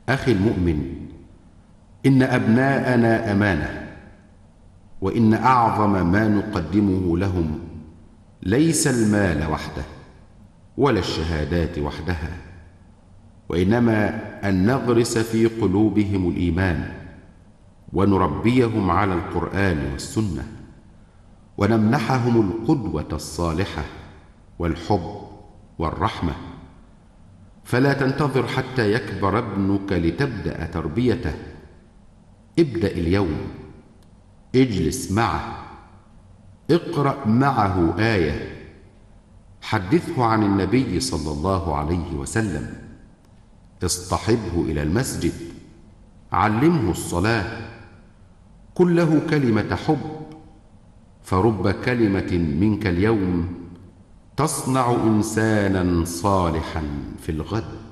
أخي المؤمن، إن أبناءنا أمانة، وإن أعظم ما نقدمه لهم ليس المال وحده ولا الشهادات وحدها، وإنما أن نغرس في قلوبهم الإيمان، ونربيهم على القرآن والسنة، ونمنحهم القدوة الصالحة والحب والرحمة. فلا تنتظر حتى يكبر ابنك لتبدأ تربيته. ابدأ اليوم، اجلس معه، اقرأ معه آية، حدثه عن النبي صلى الله عليه وسلم، اصطحبه إلى المسجد، علمه الصلاة، قل له كلمة حب، فرب كلمة منك اليوم تصنع إنسانا صالحا في الغد.